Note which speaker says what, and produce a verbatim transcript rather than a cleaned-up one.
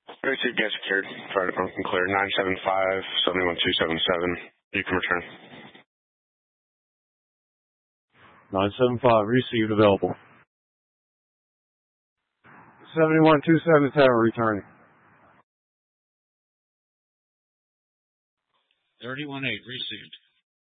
Speaker 1: Received, gas secured. Fire department can clear. nine seven five, seven one two seven seven. You can return.
Speaker 2: nine seven five, received, available. seven one two seven seven, returning.
Speaker 3: thirty-one eight, received.